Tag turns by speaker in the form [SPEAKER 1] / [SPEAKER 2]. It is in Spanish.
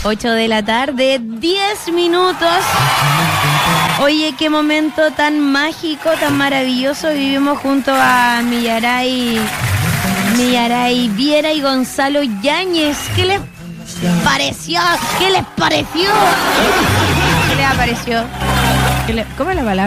[SPEAKER 1] 8 de la tarde, 10 minutos. Oye, qué momento tan mágico, tan maravilloso vivimos junto a Millaray Viera y Gonzalo Yáñez. ¿Qué les pareció? ¿Qué les pareció? ¿Qué les apareció? ¿Cómo es la palabra?